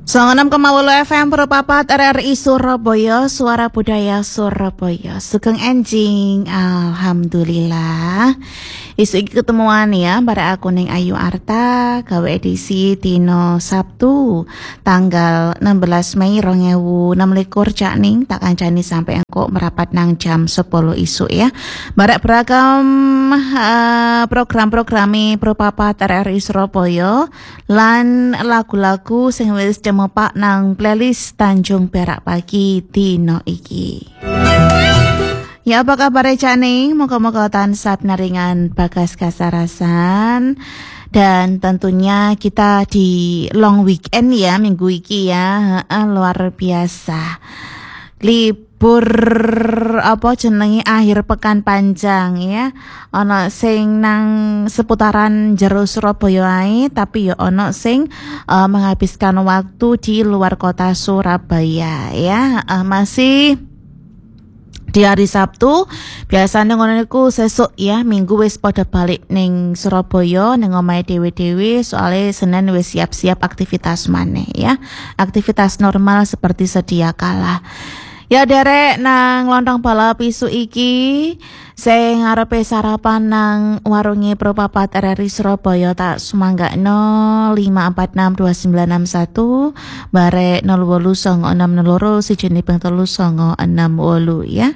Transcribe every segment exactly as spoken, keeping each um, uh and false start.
sembilan puluh enam koma delapan F M Perpapat R R I Surabaya, Suara Budaya Surabaya. Sugeng enjing, alhamdulillah. Isu iki ketemuan ya, bare aku ning Ayu Arta, gawe edisi dino Sabtu, tanggal enam belas Mei dua ribu enam belas cak ning tak kancani sampai engko merapat nang jam sepuluh isu ya. Barak beragam uh, program-programi Perpapat R R I Surabaya lan lagu-lagu sing wis demopak nang playlist Tanjung Perak Pagi dino iki. Ya apa kabar Caning? Moga-moga tansah naringan bagas kasarasan. Dan tentunya kita di long weekend ya minggu iki ya, uh, luar biasa. Libur apa jenenge akhir pekan panjang ya. Ono sing nang seputaran jero Surabaya ae, tapi ya ono sing uh, menghabiskan waktu di luar kota Surabaya ya. Uh, masih di hari Sabtu biasanya ngono niku sesuk ya, Minggu wis pada balik ning Surabaya ning omahe dhewe-dhewe, soalnya Senin wis siap-siap aktivitas maneh ya. Aktivitas normal seperti sedia kala. Ya derek nang lontong balap isu iki sing ngarepe sarapan nang warunge Perpapat R R I Surabaya tak sumanggakno lima empat enam dua sembilan enam satu bare nol wolu songo enam nol loro siji ping telu songo enam wolu ya.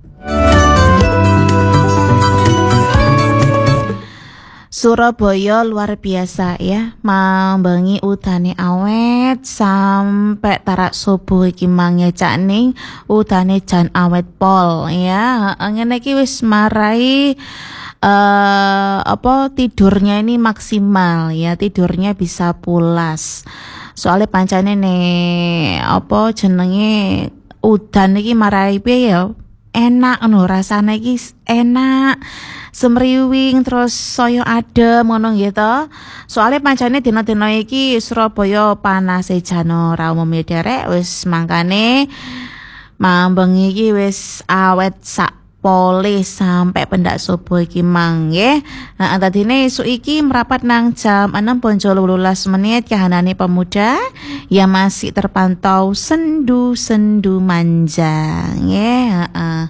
Surabaya luar biasa ya, mambengi udane awet sampai tarak subuh iki mangya cak ning udane jan awet pol ya. Ngene iki wis marai uh, apa tidurnya ini maksimal ya, tidurnya bisa pulas. Soalnya pancane ne apa jenenge udan iki marai piye ya, enak ngono rasane iki, enak semriwing terus soyo adem ngono gitu. Soalnya pancane dina-dina iki Surabaya panas e jan ora umum derek, wis mangkane mambengi iki wis awet sak pole sampai pendak subuh iki mang nggih. Nah, tadine isu iki merapat nang jam enam ponjol wolulas menit kahanane pemuda yang masih terpantau sendu-sendu manja nggih, heeh.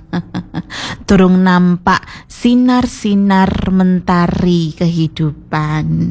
Durung nampak sinar-sinar mentari kehidupan.